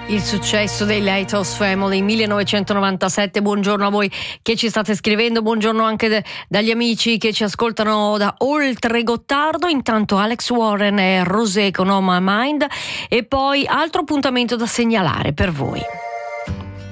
Il successo dei Lighthouse Family 1997. Buongiorno a voi che ci state scrivendo, buongiorno anche dagli amici che ci ascoltano da oltre Gottardo. Intanto Alex Warren e Rosé con On My Mind, e poi altro appuntamento da segnalare per voi.